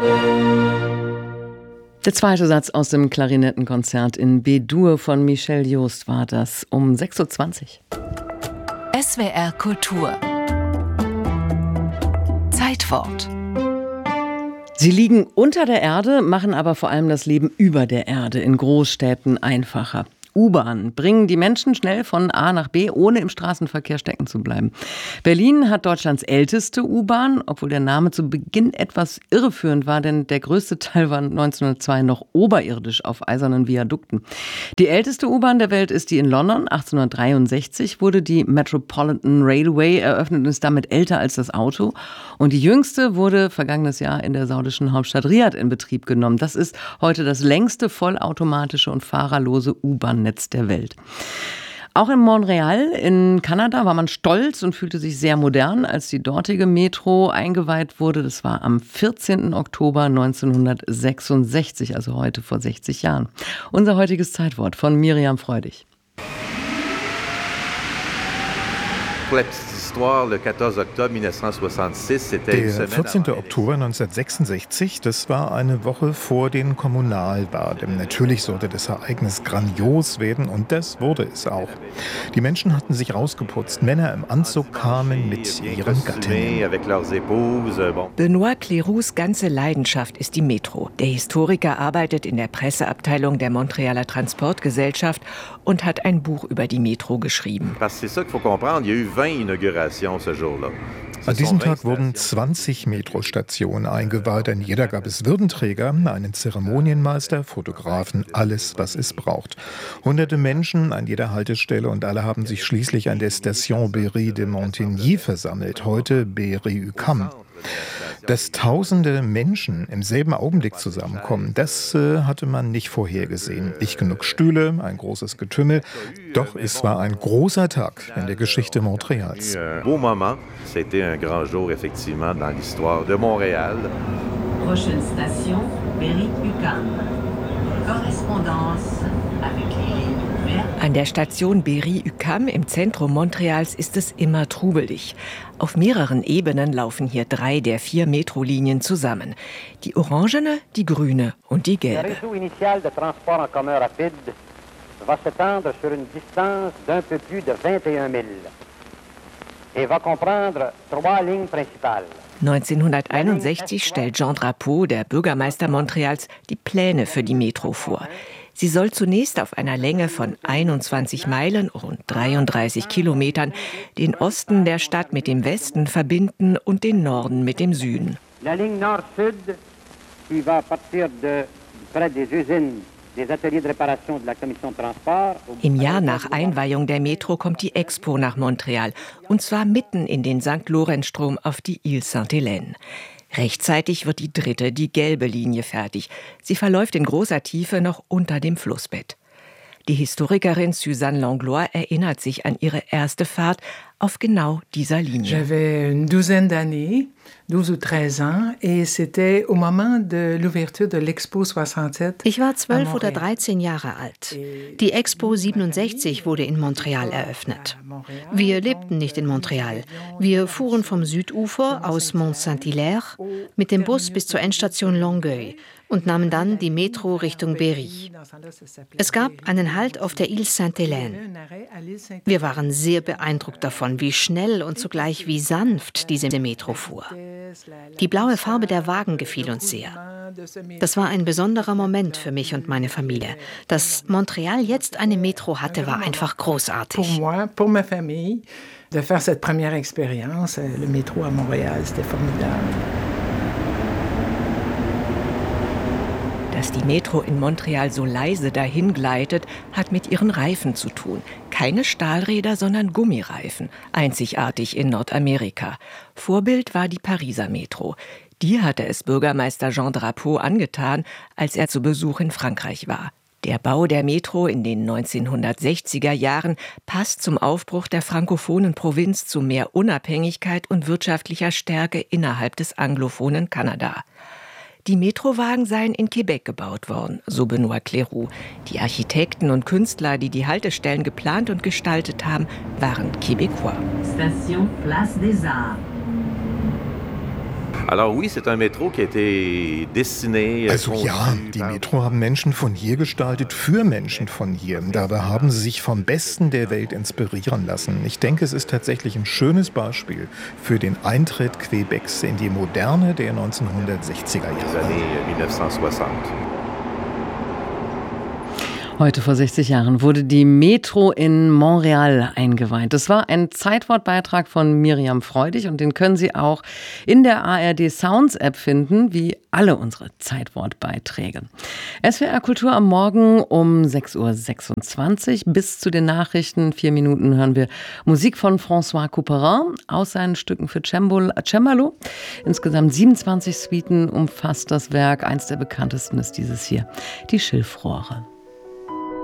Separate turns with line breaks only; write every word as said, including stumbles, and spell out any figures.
Der zweite Satz aus dem Klarinettenkonzert in B-Dur von Michel Jost war das um sechs Uhr zwanzig.
S W R Kultur. Zeitwort.
Sie liegen unter der Erde, machen aber vor allem das Leben über der Erde in Großstädten einfacher. U-Bahn bringen die Menschen schnell von A nach B, ohne im Straßenverkehr stecken zu bleiben. Berlin hat Deutschlands älteste U-Bahn, obwohl der Name zu Beginn etwas irreführend war, denn der größte Teil war neunzehnhundertzwei noch oberirdisch auf eisernen Viadukten. Die älteste U-Bahn der Welt ist die in London. achtzehnhundertdreiundsechzig wurde die Metropolitan Railway eröffnet und ist damit älter als das Auto. Und die jüngste wurde vergangenes Jahr in der saudischen Hauptstadt Riad in Betrieb genommen. Das ist heute das längste vollautomatische und fahrerlose U-Bahn Netz der Welt. Auch in Montreal in Kanada war man stolz und fühlte sich sehr modern, als die dortige Metro eingeweiht wurde. Das war am vierzehnten Oktober neunzehnhundertsechsundsechzig, also heute vor sechzig Jahren. Unser heutiges Zeitwort von Miriam Freudig.
Der vierzehnten Oktober neunzehnhundertsechsundsechzig, das war eine Woche vor den Kommunalwahlen. Natürlich sollte das Ereignis grandios werden und das wurde es auch. Die Menschen hatten sich rausgeputzt. Männer im Anzug kamen mit ihren Gattinnen.
Benoît Cléroux' ganze Leidenschaft ist die Metro. Der Historiker arbeitet in der Presseabteilung der Montrealer Transportgesellschaft und hat ein Buch über die Metro geschrieben.
An diesem Tag wurden zwanzig Metrostationen eingeweiht. An jeder gab es Würdenträger, einen Zeremonienmeister, Fotografen, alles, was es braucht. Hunderte Menschen an jeder Haltestelle und alle haben sich schließlich an der Station Berry de Montigny versammelt, heute Berry-UQAM. Dass tausende Menschen im selben Augenblick zusammenkommen, das äh, hatte man nicht vorhergesehen. Nicht genug Stühle, ein großes Getümmel. Doch es war ein großer Tag in der Geschichte Montreals.
Prochaine station, Berry-UQAM. Correspondance avec les lignes.
An der Station Berry-UQAM im Zentrum Montreals ist es immer trubelig. Auf mehreren Ebenen laufen hier drei der vier Metrolinien zusammen. Die orangene, die grüne und die gelbe.
Der réseau initial de transport en commun rapide va s'étendre sur une distance d'un peu plus de vingt et un milles et va comprendre trois lignes principales.
neunzehnhunderteinundsechzig stellt Jean Drapeau, der Bürgermeister Montreals, die Pläne für die Metro vor. Sie soll zunächst auf einer Länge von einundzwanzig Meilen, rund dreiunddreißig Kilometern, den Osten der Stadt mit dem Westen verbinden und den Norden mit dem Süden.
La ligne nord-sud, qui va partir de près des usines des ateliers de réparation de la commission de transport.
Im Jahr nach Einweihung der Metro kommt die Expo nach Montreal, und zwar mitten in den Sankt Lorenz-Strom auf die Ile Sainte-Hélène. Rechtzeitig wird die dritte, die gelbe Linie fertig. Sie verläuft in großer Tiefe noch unter dem Flussbett. Die Historikerin Suzanne Langlois erinnert sich an ihre erste Fahrt auf genau dieser Linie.
J'avais une douzaine d'années, douze ou treize ans, et c'était au moment de l'ouverture de l'Expo soixante-sept.
Ich war zwölf oder dreizehn Jahre alt. Die Expo siebenundsechzig wurde in Montreal eröffnet. Wir lebten nicht in Montreal. Wir fuhren vom Südufer aus Mont-Saint-Hilaire mit dem Bus bis zur Endstation Longueuil und nahmen dann die Metro Richtung Berry. Es gab einen Halt auf der Ile Sainte-Hélène. Wir waren sehr beeindruckt davon, wie schnell und zugleich wie sanft diese Metro fuhr. Die blaue Farbe der Wagen gefiel uns sehr. Das war ein besonderer Moment für mich und meine Familie. Dass Montreal jetzt eine Metro hatte, war einfach großartig.
Pour moi, pour ma famille, de faire cette première expérience, le métro à Montréal, c'était formidable.
Dass die Metro in Montreal so leise dahin gleitet, hat mit ihren Reifen zu tun. Keine Stahlräder, sondern Gummireifen. Einzigartig in Nordamerika. Vorbild war die Pariser Metro. Die hatte es Bürgermeister Jean Drapeau angetan, als er zu Besuch in Frankreich war. Der Bau der Metro in den neunzehnhundertsechziger Jahren passt zum Aufbruch der frankophonen Provinz zu mehr Unabhängigkeit und wirtschaftlicher Stärke innerhalb des anglophonen Kanada. Die Metrowagen seien in Quebec gebaut worden, so Benoît Cléroux. Die Architekten und Künstler, die die Haltestellen geplant und gestaltet haben, waren Québécois.
Station Place des Arts.
Also ja, die Metro haben Menschen von hier gestaltet für Menschen von hier. Dabei haben sie sich vom Besten der Welt inspirieren lassen. Ich denke, es ist tatsächlich ein schönes Beispiel für den Eintritt Quebecs in die Moderne der neunzehnhundertsechziger Jahre.
Heute vor sechzig Jahren wurde die Metro in Montreal eingeweiht. Das war ein Zeitwortbeitrag von Miriam Freudig und den können Sie auch in der A R D Sounds App finden, wie alle unsere Zeitwortbeiträge. S W R Kultur am Morgen um sechs Uhr sechsundzwanzig. Bis zu den Nachrichten, vier Minuten, hören wir Musik von François Couperin aus seinen Stücken für Cembalo. Insgesamt siebenundzwanzig Suiten umfasst das Werk. Eins der bekanntesten ist dieses hier, die Schilfrohre.